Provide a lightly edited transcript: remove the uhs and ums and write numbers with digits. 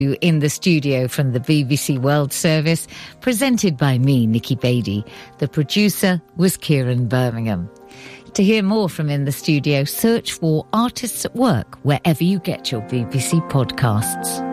In the studio from the BBC World Service, presented by me, Nikki Beattie. The producer was Kieran Birmingham. To hear more from In the Studio, search for Artists at Work wherever you get your BBC podcasts.